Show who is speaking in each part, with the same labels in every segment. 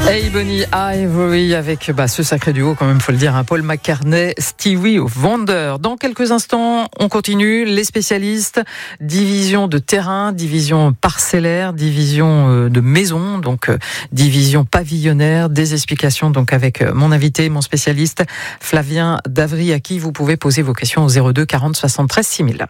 Speaker 1: Hey Bonnie Ivory avec ce sacré duo, quand même, faut le dire, hein, Paul McCartney, Stevie Wonder. Dans quelques instants, on continue. Les spécialistes, division de terrain, division parcellaire, division de maison, donc division pavillonnaire. Des explications donc avec mon invité, mon spécialiste, Flavien Davry, à qui vous pouvez poser vos questions au 02 40 73 6000.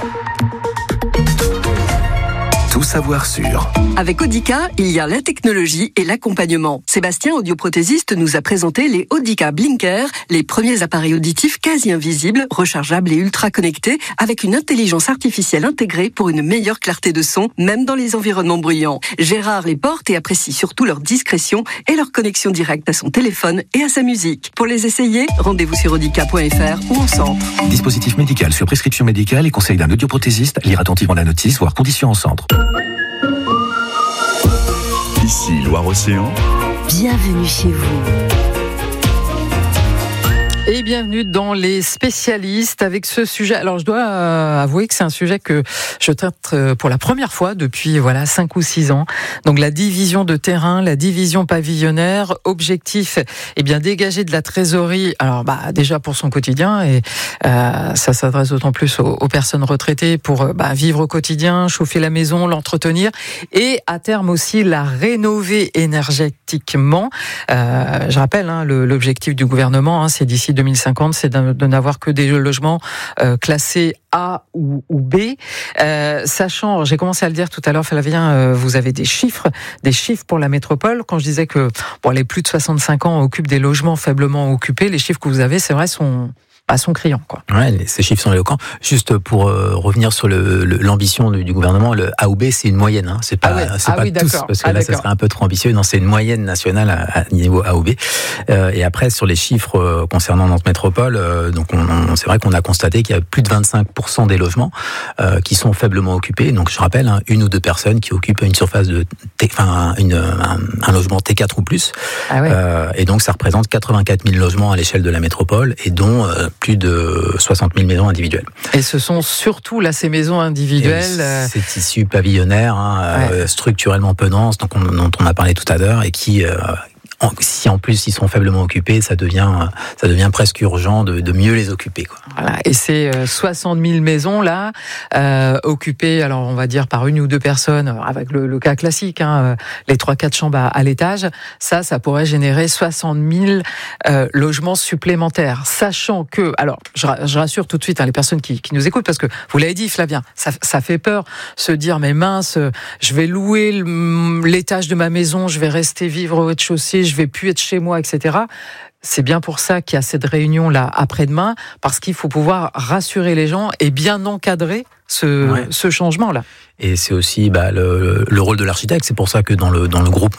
Speaker 2: Tout savoir sur.
Speaker 3: Avec Audica, il y a la technologie et l'accompagnement. Sébastien, audioprothésiste, nous a présenté les Audica Blinker, les premiers appareils auditifs quasi invisibles, rechargeables et ultra connectés, avec une intelligence artificielle intégrée pour une meilleure clarté de son, même dans les environnements bruyants. Gérard les porte et apprécie surtout leur discrétion et leur connexion directe à son téléphone et à sa musique. Pour les essayer, rendez-vous sur audica.fr ou en centre.
Speaker 2: Dispositif médical sur prescription médicale et conseil d'un audioprothésiste. Lire attentivement la notice, voire conditions en centre.
Speaker 4: Ici Loire-Océan.
Speaker 5: Bienvenue chez vous.
Speaker 1: Et bienvenue dans les spécialistes avec ce sujet. Alors je dois avouer que c'est un sujet que je traite pour la première fois depuis 5 ou 6 ans. Donc la division de terrain, la division pavillonnaire, objectif dégager de la trésorerie. Alors déjà pour son quotidien et ça s'adresse d'autant plus aux personnes retraitées pour vivre au quotidien, chauffer la maison, l'entretenir et à terme aussi la rénover énergétiquement. Je rappelle l'objectif du gouvernement, c'est d'ici 2050, c'est de n'avoir que des logements classés A ou B. Sachant, j'ai commencé à le dire tout à l'heure, Flavien, vous avez des chiffres pour la métropole. Quand je disais que les plus de 65 ans occupent des logements faiblement occupés, les chiffres que vous avez, c'est vrai, sont criants, quoi.
Speaker 6: Ouais, ces chiffres sont éloquents. Juste pour revenir sur l'ambition du gouvernement, le A ou B, c'est une moyenne, hein. C'est pas tous, parce que là, ça serait un peu trop ambitieux. Non, c'est une moyenne nationale à niveau A ou B. Et après, sur les chiffres concernant notre métropole, donc c'est vrai qu'on a constaté qu'il y a plus de 25% des logements qui sont faiblement occupés. Donc, je rappelle, une ou deux personnes qui occupent une surface un logement T4 ou plus. Et donc, ça représente 84 000 logements à l'échelle de la métropole, et dont plus de 60 000 maisons individuelles.
Speaker 1: Et ce sont surtout ces maisons individuelles.
Speaker 6: Ces tissus pavillonnaires, structurellement peu denses, dont on a parlé tout à l'heure, et qui, si en plus ils sont faiblement occupés, ça devient presque urgent de mieux les occuper, quoi.
Speaker 1: Voilà. Et ces 60 000 maisons là, occupées, alors on va dire par une ou deux personnes, avec le cas classique, les 3-4 chambres à l'étage, ça pourrait générer 60 000 logements supplémentaires. Sachant que, alors je rassure tout de suite les personnes qui nous écoutent, parce que vous l'avez dit, Flavien, ça fait peur, se dire mais mince, je vais louer l'étage de ma maison, je vais rester vivre au rez-de-chaussée, je vais plus être chez moi, etc. C'est bien pour ça qu'il y a cette réunion-là après-demain, parce qu'il faut pouvoir rassurer les gens et bien encadrer ce changement-là.
Speaker 6: Et c'est aussi le rôle de l'architecte. C'est pour ça que dans le groupe